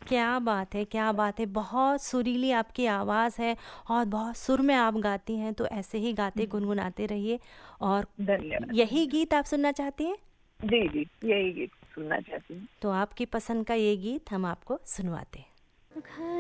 क्या बात है, क्या बात है! बहुत सुरीली आपकी आवाज़ है और बहुत सुर में आप गाती हैं, तो ऐसे ही गाते गुनगुनाते रहिए। और धन्यवाद, यही धन्यवाद। गीत आप सुनना चाहती हैं? जी, जी, यही गीत सुनना चाहती हूँ। तो आपकी पसंद का ये गीत हम आपको सुनवाते हैं।